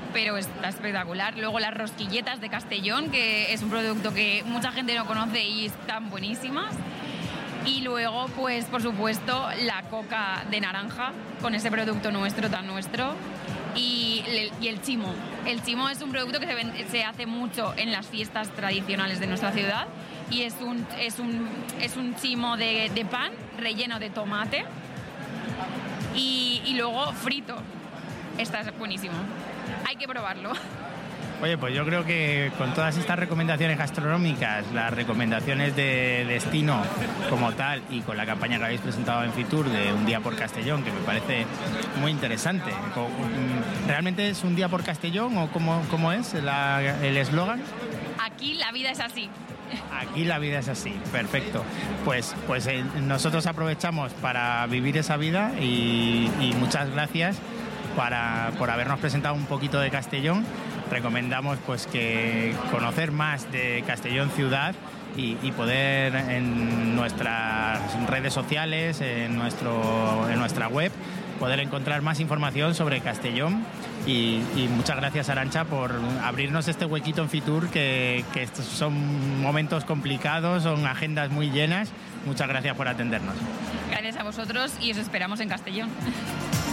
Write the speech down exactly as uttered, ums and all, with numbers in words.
pero está espectacular. Luego las rosquilletas de Castellón, que es un producto que mucha gente no conoce y están buenísimas. Y luego, pues por supuesto, la coca de naranja, con ese producto nuestro, tan nuestro. Y, y el chimo. El chimo es un producto que se, vende, se hace mucho en las fiestas tradicionales de nuestra ciudad. Y es un, es un, es un chimo de, de pan relleno de tomate y, y luego frito. Está buenísimo. Hay que probarlo. Oye, pues yo creo que con todas estas recomendaciones gastronómicas, las recomendaciones de destino como tal y con la campaña que habéis presentado en Fitur de Un Día por Castellón, que me parece muy interesante. ¿Realmente es Un Día por Castellón o cómo, cómo es la, el eslogan? Aquí la vida es así. Aquí la vida es así, perfecto. Pues, pues eh, nosotros aprovechamos para vivir esa vida y, y muchas gracias para, por habernos presentado un poquito de Castellón. Recomendamos pues que conocer más de Castellón ciudad y, y poder en nuestras redes sociales, en, nuestro, en nuestra web, poder encontrar más información sobre Castellón. Y, y muchas gracias, Arantxa, por abrirnos este huequito en Fitur, que, que estos son momentos complicados, son agendas muy llenas. Muchas gracias por atendernos. Gracias a vosotros y os esperamos en Castellón.